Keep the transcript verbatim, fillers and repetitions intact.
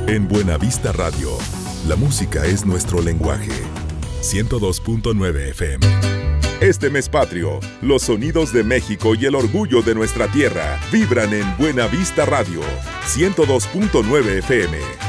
En Buenavista Radio, la música es nuestro lenguaje. ciento dos punto nueve F M. Este mes patrio, los sonidos de México y el orgullo de nuestra tierra vibran en Buenavista Radio, ciento dos punto nueve F M.